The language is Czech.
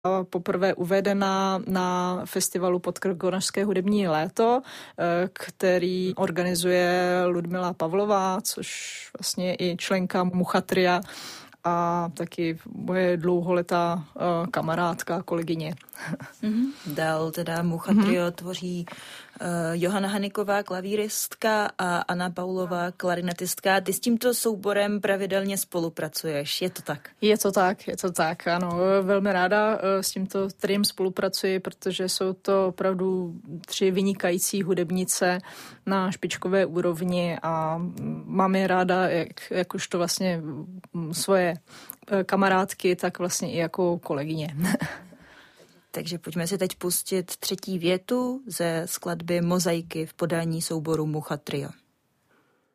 poprvé uvedena na festivalu Podkrkonošské hudební léto, který organizuje Ludmila Pavlová, což vlastně je i členka Mucha Tria a taky moje dlouholetá kamarádka, kolegyně. Dál teda Mucha Trio tvoří Johana Haniková, klavíristka, a Anna Paulová, klarinetistka. Ty s tímto souborem pravidelně spolupracuješ, je to tak? Je to tak, ano. Velmi ráda s tímto triem spolupracuji, protože jsou to opravdu 3 vynikající hudebnice na špičkové úrovni a mám je ráda, jak už to vlastně svoje kamarádky, tak vlastně i jako kolegyně. Takže pojďme si teď pustit 3. větu ze skladby Mozaiky v podání souboru Mucha Trio.